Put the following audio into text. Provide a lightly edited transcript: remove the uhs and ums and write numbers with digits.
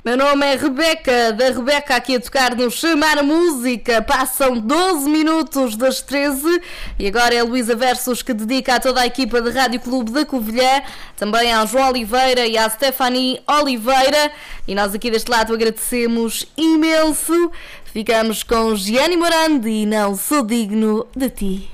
Meu nome é Rebeca, da Rebeca aqui a tocar no Chamar a Música. Passam 12 minutos das 13 e agora é a Luísa Versos que dedica a toda a equipa de Rádio Clube da Covilhã, também ao João Oliveira e à Stephanie Oliveira. E nós aqui deste lado agradecemos imenso. Ficamos com Gianni Morandi e Não Sou Digno de Ti.